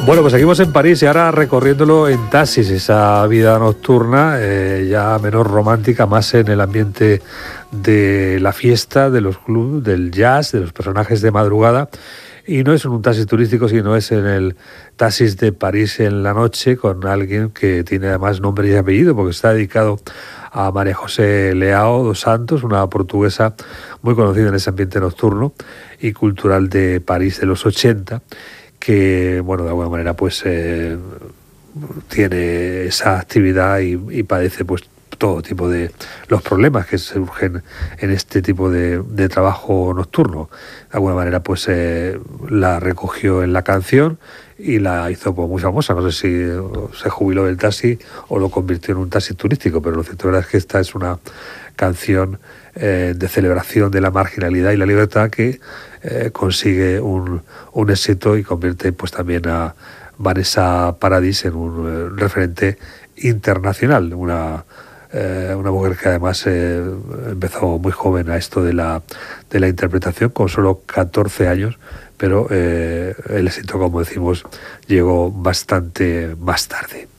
Bueno, pues seguimos en París y ahora recorriéndolo en taxis, esa vida nocturna ya menos romántica, más en el ambiente de la fiesta, de los clubs, del jazz, de los personajes de madrugada. Y no es en un taxi turístico, sino es en el taxis de París en la noche, con alguien que tiene además nombre y apellido, porque está dedicado a María José Leao dos Santos, una portuguesa muy conocida en ese ambiente nocturno y cultural de París de los 80, que, bueno, de alguna manera pues tiene esa actividad y padece pues todo tipo de los problemas que surgen en este tipo de trabajo nocturno. De alguna manera pues la recogió en la canción y la hizo pues muy famosa. No sé si se jubiló del taxi o lo convirtió en un taxi turístico, pero lo cierto es que esta es una canción de celebración de la marginalidad y la libertad que consigue un éxito y convierte pues también a Vanessa Paradis en un referente internacional, una mujer que además empezó muy joven a esto de la interpretación, con solo 14 años, pero el éxito, como decimos, llegó bastante más tarde.